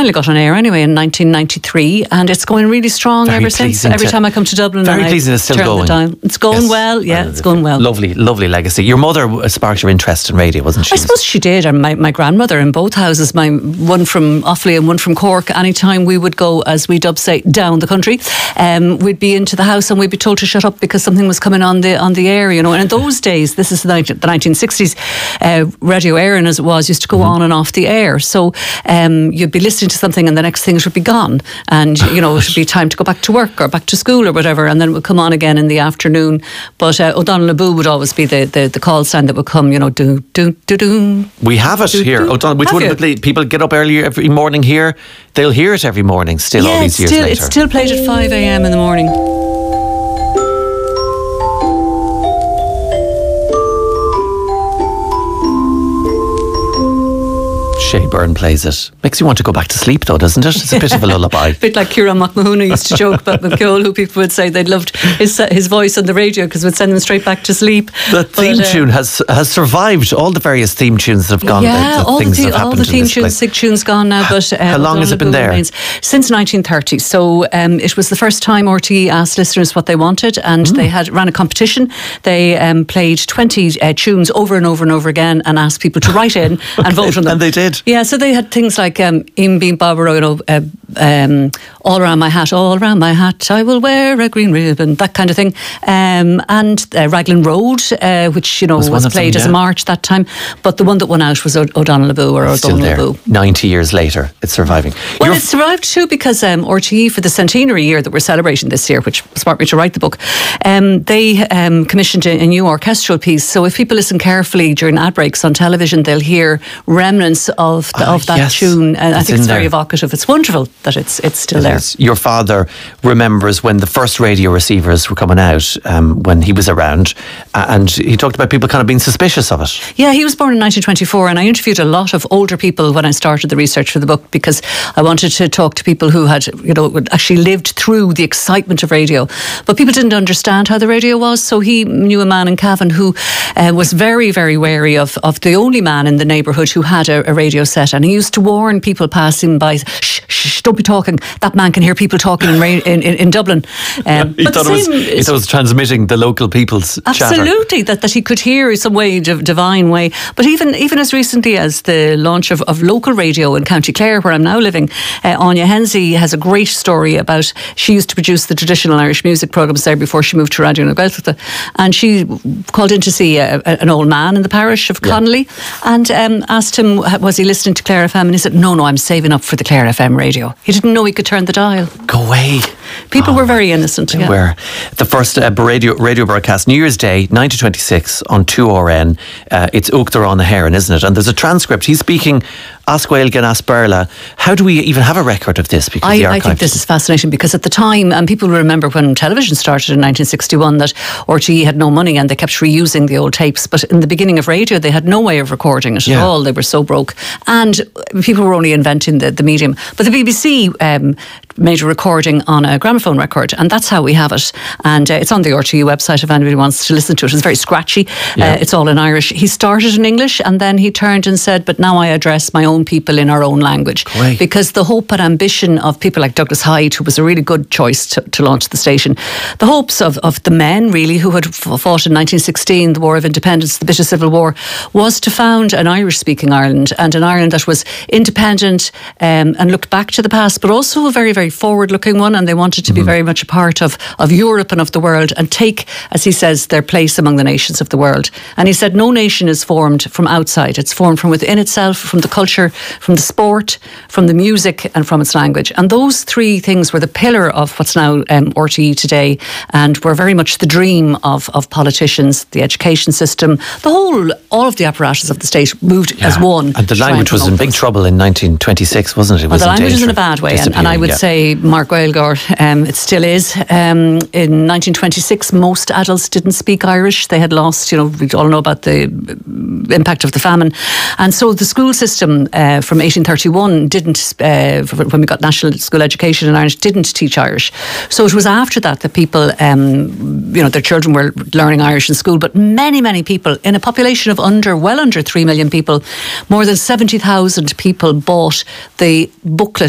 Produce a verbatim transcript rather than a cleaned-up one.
finally got on air anyway in nineteen ninety-three, and it's going really strong Very ever since. Every to, time I come to Dublin, very and pleasing I it's still turn going. the dial. It's going yes. well. Yeah, it's going well. Lovely, lovely legacy. Your mother sparked your interest in radio, wasn't she? I suppose she did, and my, my grandmother in both houses, my one from Offaly and one from Cork. Anytime we would go, as we dub say, down the country, um, we'd be into the house and we'd be told to shut up because something was coming on the on the air, you know. And in those days, this is the, the nineteen sixties, uh, radio airing as it was used to go mm-hmm. on and off the air. So um, you'd be listening to something and the next thing it would be gone, and you know it would be time to go back to work or back to school or whatever, and then it would come on again in the afternoon. But uh, O'Donnell and Boo would always be the, the, the call sign that would come, you know, do do do do. We have it do, here, do. O'Donnell. Which wouldn't believe people get up early every morning here. They'll hear it every morning. Still, yeah, all these years still, later, it's still played at five a.m. in the morning. Shay Byrne plays it. Makes you want to go back to sleep though, doesn't it? It's a bit of a lullaby. A bit like Kieran McMahon used to joke about McCall, who people would say they loved his his voice on the radio because it would send them straight back to sleep. The theme but, uh, tune has has survived. All the various theme tunes that have gone. Yeah, the, the all, things the, that have all the theme tunes, place. sig tunes gone now. But uh, how long has it been there? Remains. Since nineteen thirty. So um, it was the first time R T E asked listeners what they wanted, and mm. they had ran a competition. They um, played twenty uh, tunes over and over and over again, and asked people to write in okay, and vote on them. And they did. Yeah, so they had things like um, "Im Beam Barbaro," you know, uh, um, "All Around My Hat, All Around My Hat, I Will Wear a Green Ribbon," that kind of thing, um, and uh, Raglan Road, uh, which you know was, was played them, yeah. as a march that time. But the one that won out was o- O'Donnell Boo or O'Donnell Boo. Ninety years later, it's surviving. Well, You're it survived too because um, R T E, for the centenary year that we're celebrating this year, which sparked me to write the book, um, they um, commissioned a, a new orchestral piece. So if people listen carefully during ad breaks on television, they'll hear remnants of the, uh, of that yes, tune, and I think it's very there. evocative. It's wonderful that it's it's still it there. Is. Your father remembers when the first radio receivers were coming out, um, when he was around, uh, and he talked about people kind of being suspicious of it. Yeah, he was born in nineteen twenty-four, and I interviewed a lot of older people when I started the research for the book because I wanted to talk to people who had, you know, actually lived through the excitement of radio. But people didn't understand how the radio was, so he knew a man in Cavan who uh, was very, very wary of, of the only man in the neighbourhood who had a, a radio set, and he used to warn people passing by, shh, shh, don't be talking, that man can hear people talking in, in, in, in Dublin. Um, he, but thought it was, he thought it was transmitting the local people's absolutely, chatter. that, that he could hear some way, div- divine way. But even even as recently as the launch of, of local radio in County Clare, where I'm now living, uh, Anya Hensey has a great story about, she used to produce the traditional Irish music programmes there before she moved to Radio na Gaeltachta, and she called in to see a, a, an old man in the parish of Connolly, yeah. and um, asked him, was he listening to Clare F M, and he said, no, no, I'm saving up for the Clare F M radio. He didn't know he could turn the dial. Go away. People oh, were very innocent. They yeah. were. The first uh, radio radio broadcast, New Year's Day, nineteen twenty-six, on two R N. Uh, it's Uachtar on the Heron, isn't it? And there's a transcript. He's speaking Asquail Gan Asperla. How do we even have a record of this? Because I, the I think this is fascinating because at the time, and people remember when television started in nineteen sixty-one, that R T E had no money and they kept reusing the old tapes. But in the beginning of radio, they had no way of recording it yeah. at all. They were so broke. And people were only inventing the, the medium. But the B B C um, made a recording on a gramophone record, and that's how we have it. And uh, it's on the R T E website if anybody wants to listen to it. It's very scratchy. Yeah. Uh, it's all in Irish. He started in English and then he turned and said, but now I address my own people in our own language. Great. Because the hope and ambition of people like Douglas Hyde, who was a really good choice to, to launch the station, the hopes of, of the men really who had fought in nineteen sixteen, the War of Independence, the bitter Civil War, was to found an Irish-speaking Ireland, and an Ireland that was independent um, and looked back to the past, but also a very, very forward-looking one, and they wanted to mm-hmm. be very much a part of, of Europe and of the world and take, as he says, their place among the nations of the world. And he said no nation is formed from outside. It's formed from within itself, from the culture, from the sport, from the music and from its language. And those three things were the pillar of what's now um, R T E today, and were very much the dream of, of politicians, the education system, the whole, all of the apparatus of the state moved yeah. as one. And the language was in big trouble in nineteen twenty-six, wasn't it? It well, was the language was in a danger, bad way, and, and I would yeah. say Mark Gaelgore, um, it still is. Um, in nineteen twenty-six, most adults didn't speak Irish. They had lost, you know, we all know about the impact of the famine. And so the school system uh, from eighteen thirty-one didn't, uh, when we got national school education in Ireland, didn't teach Irish. So it was after that that people, um, you know, their children were learning Irish in school. But many, many people, in a population of under, well under three million people, more than seventy thousand people bought the booklet